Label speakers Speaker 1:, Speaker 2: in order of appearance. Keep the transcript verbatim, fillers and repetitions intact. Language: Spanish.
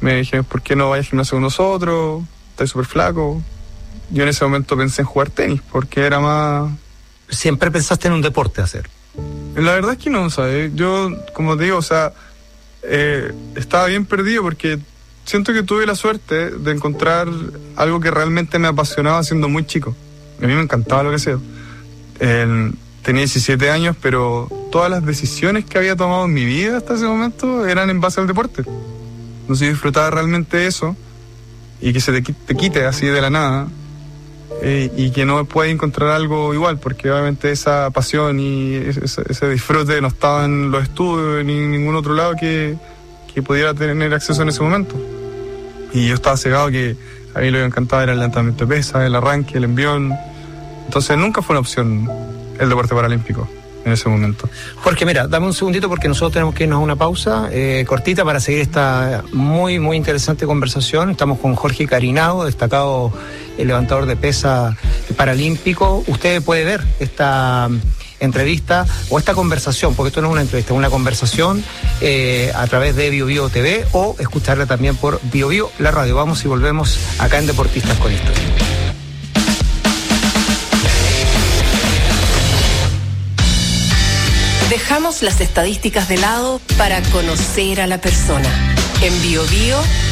Speaker 1: Me dijeron, ¿por qué no vayas al gimnasio con nosotros? Estás súper flaco. Yo en ese momento pensé en jugar tenis, porque era más...
Speaker 2: ¿Siempre pensaste en un deporte hacer?
Speaker 1: La verdad es que no, ¿sabes? Yo, como te digo, o sea, eh, estaba bien perdido porque siento que tuve la suerte de encontrar algo que realmente me apasionaba siendo muy chico. A mí me encantaba lo que sea. Eh, tenía diecisiete años, pero todas las decisiones que había tomado en mi vida hasta ese momento eran en base al deporte. Entonces yo disfrutaba realmente eso, y que se te, te quite así de la nada, eh, y que no puedas encontrar algo igual, porque obviamente esa pasión y ese, ese disfrute no estaba en los estudios ni en ningún otro lado que, que pudiera tener acceso en ese momento. Y yo estaba cegado que a mí lo que me encantaba era el levantamiento de pesas, el arranque, el envión. Entonces nunca fue una opción el deporte paralímpico en ese momento.
Speaker 2: Jorge, mira, dame un segundito porque nosotros tenemos que irnos a una pausa eh, cortita para seguir esta muy, muy interesante conversación. Estamos con Jorge Carinado, destacado el levantador de pesa paralímpico. Usted puede ver esta entrevista o esta conversación, porque esto no es una entrevista, es una conversación eh, a través de Bio Bio T V o escucharla también por Bio Bio, la radio. Vamos y volvemos acá en Deportistas con Historia.
Speaker 3: Dejamos las estadísticas de lado para conocer a la persona. En Bio Bio